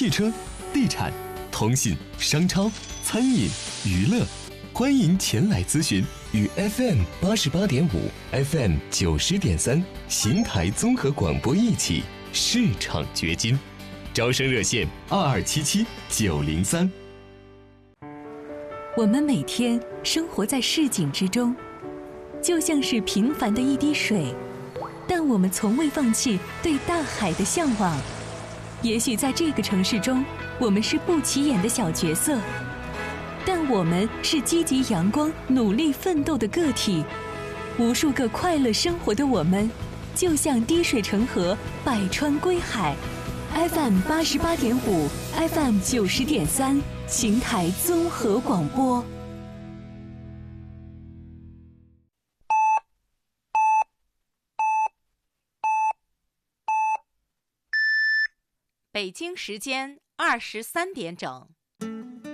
汽车、地产、通信、商超、餐饮、娱乐，欢迎前来咨询。与 FM 88.5、FM 90.3邢台综合广播一起市场掘金，招生热线2277-903。 我们每天生活在市井之中，就像是平凡的一滴水，但我们从未放弃对大海的向往。也许在这个城市中，我们是不起眼的小角色，但我们是积极阳光、努力奋斗的个体。无数个快乐生活的我们，就像滴水成河，百川归海。FM 88.5、FM 90.3，邢台综合广播。 北京时间23点整。